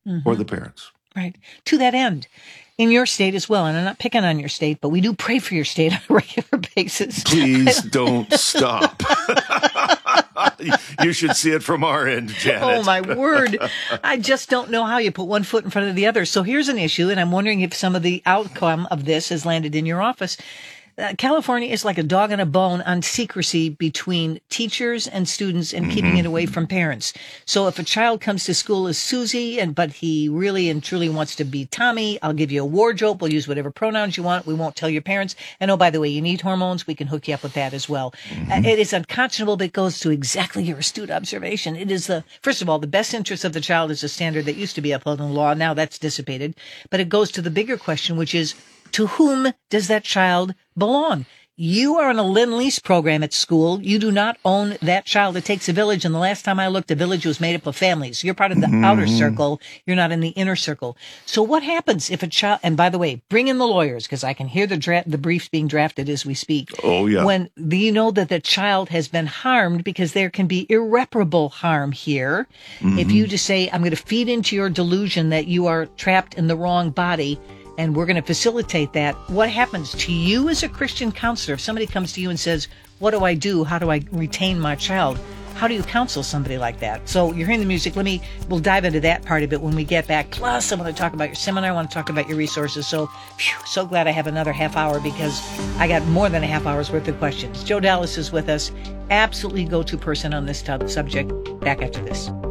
or the parents. Right. To that end, in your state as well, and I'm not picking on your state, but we do pray for your state on a regular basis. Please don't stop. You should see it from our end, Janet. Oh, my word. I just don't know how you put one foot in front of the other. So here's an issue, and I'm wondering if some of the outcome of this has landed in your office. California is like a dog and a bone on secrecy between teachers and students and keeping it away from parents. So if a child comes to school as Susie, but he really and truly wants to be Tommy, I'll give you a wardrobe. We'll use whatever pronouns you want. We won't tell your parents. And oh, by the way, you need hormones. We can hook you up with that as well. It is unconscionable, but it goes to exactly your astute observation. It is first of all, the best interest of the child is a standard that used to be upheld in law. Now that's dissipated. But it goes to the bigger question, which is, to whom does that child belong? You are on a Lend-Lease program at school. You do not own that child. It takes a village. And the last time I looked, a village was made up of families. You're part of the outer circle. You're not in the inner circle. So what happens if a child, and by the way, bring in the lawyers, because I can hear the briefs being drafted as we speak. Oh, yeah. When you know that the child has been harmed, because there can be irreparable harm here. If you just say, I'm going to feed into your delusion that you are trapped in the wrong body, and we're going to facilitate that. What happens to you as a Christian counselor? If somebody comes to you and says, what do I do? How do I retain my child? How do you counsel somebody like that? So you're hearing the music. We'll dive into that part of it when we get back. Plus, I want to talk about your seminar. I want to talk about your resources. So, so glad I have another half hour, because I got more than a half hour's worth of questions. Joe Dallas is with us. Absolutely go-to person on this subject. Back after this.